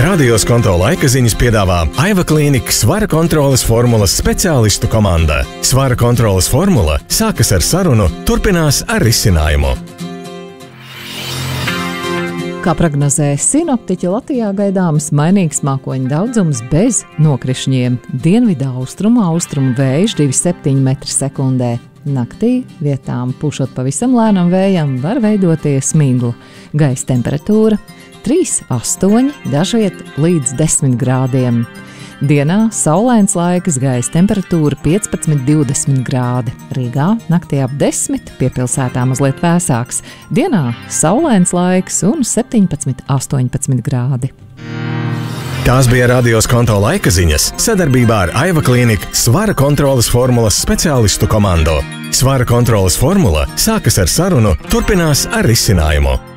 Radios konto laika ziņas piedāvā Aiva Klīnika svara kontroles formulas speciālistu komanda. Svara kontroles formula sākas ar sarunu, turpinās ar risinājumu. Kā prognozē sinoptiķi, Latvijā gaidāms mainīgs mākoņu daudzums bez nokrišņiem. Dienvidā austrumu vējš 2,7 m/sekundē. Naktī vietām pušot pavisam lēnam vējam var veidoties migla. Gaisa temperatūra 3,8, dažviet līdz 10 grādiem. Dienā saulains laiks, gaisa temperatūra 15–20 grādi. Rīgā naktī ap 10, pie pilsētā mazliet vēsāks. Dienā saulains laiks un 17–18 grādi. Tās bija Radios konto laika ziņas sadarbībā ar Aiva Klīnika svara kontroles formulas speciālistu komandu. Svara kontroles formula sākas ar sarunu, turpinās ar risinājumu.